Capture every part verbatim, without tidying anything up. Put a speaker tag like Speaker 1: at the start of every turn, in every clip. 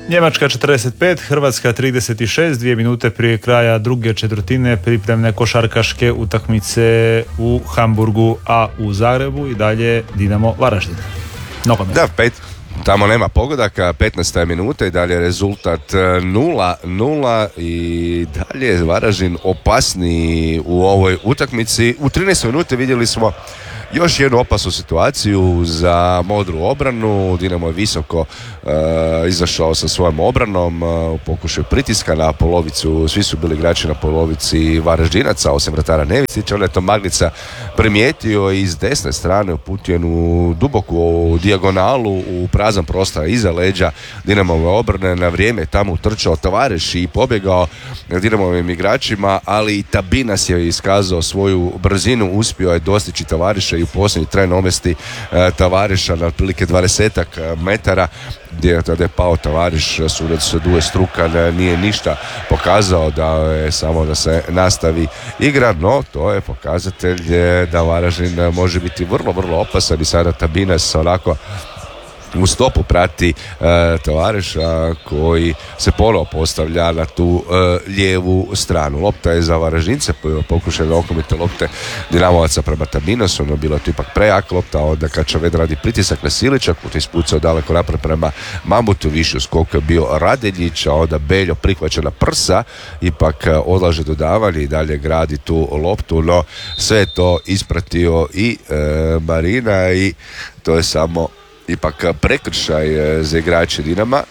Speaker 1: Njemačka četrdeset pet, Hrvatska trideset šest, dvije minute prije kraja druge četvrtine pripremne košarkaške utakmice u Hamburgu, a u Zagrebu i dalje Dinamo Varaždin. Nogomet.
Speaker 2: Da, pet. Tamo nema pogodaka, petnaesta minuta i dalje rezultat nula nula i dalje Varaždin opasniji u ovoj utakmici. U trinaestoj minuti vidjeli smo još jednu opasnu situaciju za modru obranu. Dinamo je visoko uh, izašao sa svojom obranom uh, u pokušaju pritiska na polovicu. Svi su bili igrači na polovici Varaždinaca, osim vratara Nevicića. Onda je to Maglica primijetio i iz desne strane uputio jednu duboku dijagonalu u prazan prostor iza leđa Dinamove obrane. Na vrijeme je tamo utrčao Tavareš i pobjegao Dinamovim igračima, ali i Tabinas je iskazao svoju brzinu, uspio je dostići Tavareša i u posljednji tren omesti e, Tavareša na otprilike dvadesetak metara, gdje tada je pao Tavareš, sudac Duje Strukan nije ništa pokazao, da je samo da se nastavi igra, no to je pokazatelj da Varaždin može biti vrlo, vrlo opasan i sada Tabinas onako u stopu prati uh, Tavareša koji se ponovo postavlja na tu uh, lijevu stranu. Lopta je za Varaždince, pokušaj da okomite lopte Dinamovaca prema Tabinasu, no bilo je to ipak prejak lopta, onda Kačaved radi pritisak na Silića, koji je ispucao daleko napred prema Mambutu, više u skoku je bio Radeljić, a onda Beljo prihvaća na prsa, ipak uh, odlaže dodavanje i dalje gradi tu loptu, no sve je to ispratio i uh, Marina i to je samo ipak prekršaj za igrače Dinama.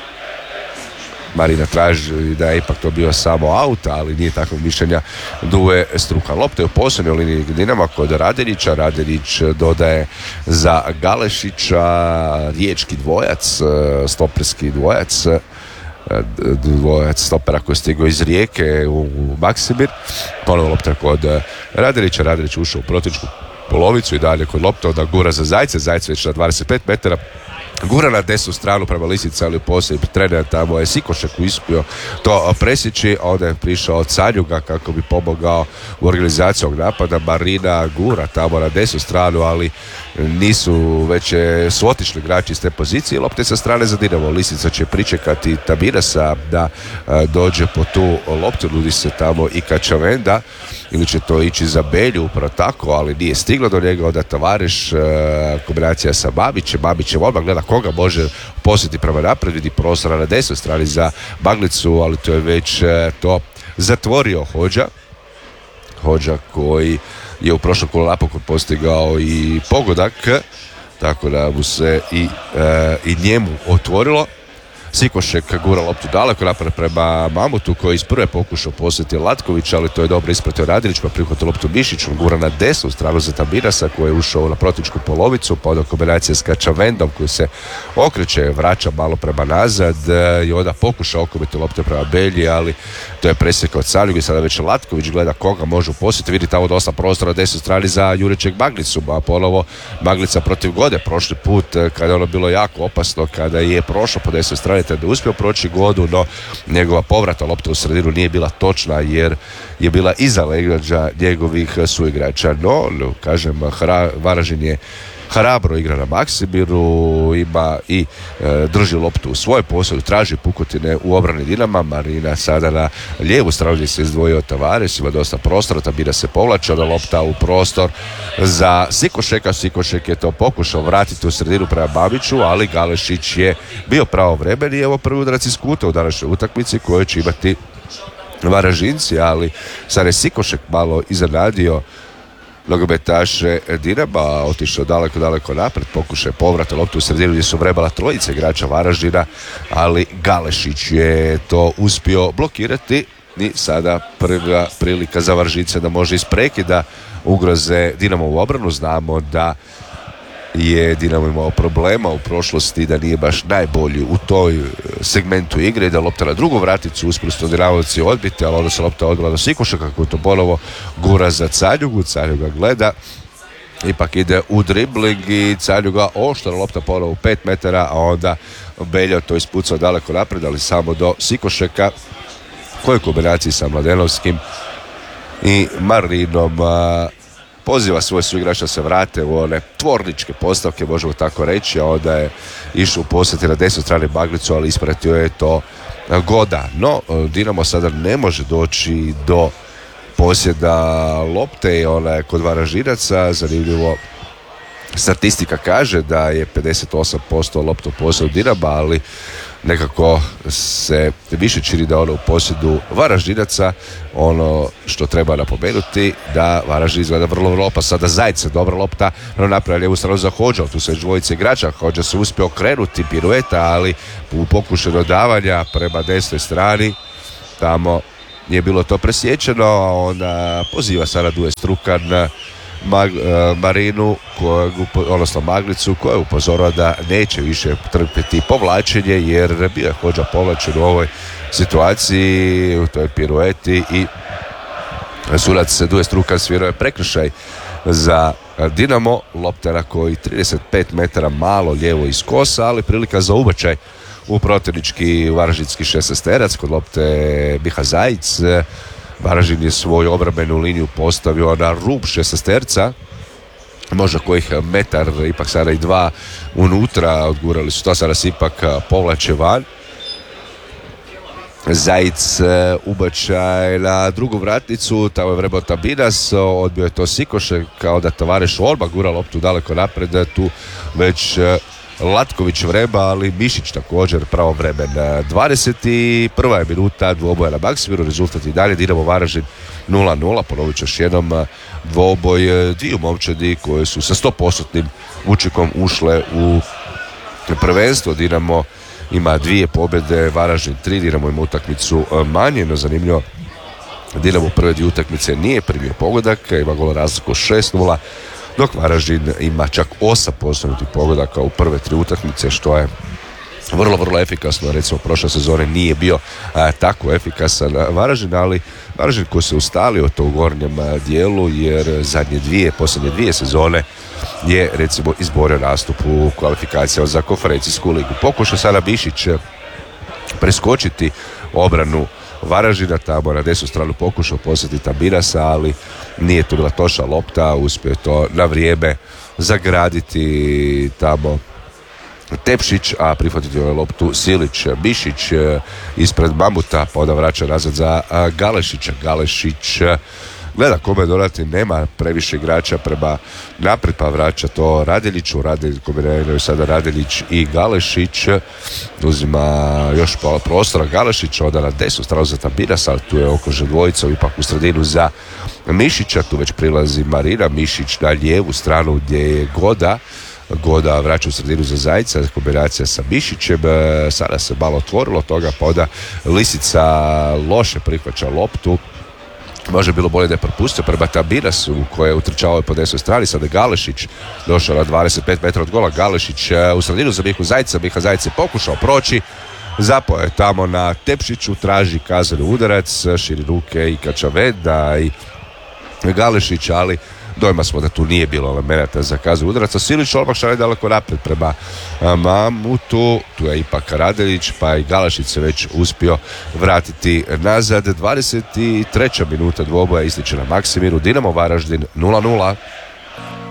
Speaker 2: Marina traži da je ipak to bio samo aut, ali nije takvog mišljenja Duje Strukan. Lopta je u posljednjoj liniji Dinama kod Radeljića. Radeljić dodaje za Galešića, riječki dvojac, stoperski dvojac, dvojac stopera koji je stigao iz Rijeke u Maksimir. Ponovo lopta kod Radeljića. Radeljić ušao u protivničku polovicu i dalje kod lopta, onda gura za Zajce. Zajce već na dvadeset pet metara gura na desnu stranu prema Lisica, ali poslije trener tamo je Sikošek uspio to presjeći, a onda je prišao Canjuga kako bi pomogao u organizaciji ovog napada. Marina gura tamo na desnu stranu, ali nisu već su otišli igrači iz te pozicije. Lopte sa strane za Dinamo. Lisica će pričekati Tabinasa da a, dođe po tu loptu, nudi se tamo i Kačavenda, ili će to ići za Belju, upravo tako, ali nije stiglo do njega. Onda Tavareš, a, kombinacija sa Babićem. Babićem odmah gleda koga može posjeti prema naprijed, vidi prostora na desnoj strani za Maglicu, ali to je već a, to zatvorio Hođa. Hođa koji je u prošlom kolu napokon postigao i pogodak, tako da mu se i, e, i njemu otvorilo. Sikošek gura loptu daleko napred prema Mamutu koji iz prve pokušao posjeti Latković, ali to je dobro ispratio Radilić, pa prihvatio loptu Mišić, on gura na desnu stranu za Tabinasa koji je ušao na protivničku polovicu, pa onda kombinacija s Kačavendom koji se okreće, vraća malo prema nazad i onda pokuša okomiti lopte prema Belji, ali to je presjekao Canjuga i sada već Latković gleda koga može posjetiti, vidi tamo dosta prostora na desnoj strani za Juriček Maglicu, a ponovo Maglica protiv Gode prošli put kada je ono bilo jako opasno, kada je prošao po desnoj strani, da je uspio proći Godu, no njegova povrata lopta u sredinu nije bila točna jer je bila iza leđa njegovih suigrača. No, no kažem, hra, Varaždin je hrabro igra na Maksimiru, ima i e, drži loptu u svoj posjedu, traži pukotine u obrani Dinama. Marina sada na lijevu stranu gdje se izdvojio Tavares, ima dosta prostora, Tabina se povlači, onda lopta u prostor za Sikošeka. Sikošek je to pokušao vratiti u sredinu prema Babiću, ali Galešić je bio pravovremen i evo prvi udarac iz kuta u današnjoj utakmici koju će imati Varaždinci, ali sad je Sikošek malo iznenadio nogometaše Dinama, otišao daleko, daleko napred, pokušaj povrata loptu u sredinu gdje su vrebala trojice igrača Varaždina, ali Galešić je to uspio blokirati i sada prva prilika za Varaždince da može iz prekida ugroze Dinamovu obranu. Znamo da je Dinamo imao problema u prošlosti, da nije baš najbolji u toj segmentu igre, da lopta na drugu vraticu uspjeli su Dinamovci odbiti, ali onda se lopta odbila do Sikošeka koji to ponovo gura za Canjugu. Canjuga gleda, ipak ide u dribling i Canjuga oštro lopta ponovo u pet metara, a onda Beljo to ispucao daleko naprijed, ali samo do Sikošeka koji u kombinaciji sa Mladenovskim i Marinom poziva svoje suigrače da se vrate u one tvorničke postavke, možemo tako reći, a onda je išao u posjeti na desnoj strani Maglicu, ali ispratio je to Goda. No, Dinamo sada ne može doći do posjeda lopte, ona je kod Varaždinaca. Zanimljivo, statistika kaže da je pedeset osam posto lopta u posjedu Dinama, ali nekako se više čini da ono u posjedu Varaždinaca. Ono što treba napomenuti da Varaždin izgleda vrlo vrlo pa sada Zajce, dobra lopta, napravlja lijevu stranu za Hodža, tu se dvojice igrača, Hodža se uspio okrenuti pirueta, ali u pokušaju dodavanja prema desnoj strani tamo nije bilo to presječeno, a onda poziva sada Duje Strukan Mag, Marinu, kojeg, odnosno Maglicu, koja je upozorila da neće više trpiti povlačenje, jer bio je Hodža povlačen u ovoj situaciji, u toj pirueti, i sudac Duje Strukan svirao je prekršaj za Dinamo. Lopta na koji trideset pet metara malo lijevo iz kosa, ali prilika za ubačaj u protivnički varaždinski šesnaesterac. Kod lopte Miha Zajic. Varaždin je svoju obrambenu liniju postavio na rub šesnaesterca, možda kojih metar, ipak sada i dva unutra, odgurali su to, sada se ipak povlače van. Zajic ubačaj na drugu vratnicu, tamo je vrebao Tabinas, odbio je to Sikoše, kao da Tavareš odmah gura loptu daleko napred, tu već Latković vreba, ali Mišić također pravovremen. dvadeset prva je minuta dvoboja na Maksimiru, rezultat i dalje Dinamo Varaždin nula nula. Ponovit ću još jednom, dvoboj dviju momčadi koje su sa sto posto učinkom ušle u prvenstvo. Dinamo ima dvije pobjede, Varaždin tri, Dinamo ima utakmicu manje, no zanimljivo, Dinamo u prve dvije utakmice nije primio pogodak, ima gol razliku šest nula, dok Varaždin ima čak osam postignutih pogodaka u prve tri utakmice, što je vrlo, vrlo efikasno. Recimo, prošle sezone nije bio a, tako efikasan Varaždin, ali Varaždin koji se ustalio to u gornjem a, dijelu, jer zadnje dvije, posljednje dvije sezone je recimo izborio nastup u kvalifikacijama za konferencijsku ligu. Pokušao sada Mišić preskočiti obranu Varaždina, tamo na desnu stranu pokušao posjetiti Tabirasa, ali nije to bila točna lopta, uspio to na vrijeme zagraditi tamo Tepšić, a prihvatiti ovaj loptu Silić. Mišić ispred Mamuta, pa onda vraća nazad za Galešića. Galešić gleda kome dodati, nema previše igrača prema naprijed, pa vraća to Radeliću. Radelić, kombiniraju sada Radelić i Galešić, uzima još pola prostora Galešić, onda na desnu stranu za Tabiras, ali tu je okruže dvojica, ipak u sredinu za Mišića, tu već prilazi Marina. Mišić na lijevu stranu gdje je Goda, Goda vraća u sredinu za Zajca, kombinacija sa Mišićem, sada se malo otvorilo toga, pa onda Lisica loše prihvaća loptu. Može bilo bolje da je propustio prema Tabirasu koji je utrčao po desnoj strani. Sada Galešić došao na dvadeset pet metara od gola. Galešić u sredinu za Mihu Zajca. Miha Zajec je pokušao proći, zapao je tamo na Tepšiću, traži kazani udarac, širi ruke i Kačaveda i Galešić, ali dojma smo da tu nije bilo elemenata za kazani udarac. A Silić odmah šalje daleko naprijed prema Mamutu, tu je ipak Radelić, pa i Galešić se već uspio vratiti nazad. dvadeset treća minuta dvoboja ističe na Maksimiru, Dinamo Varaždin nula nula.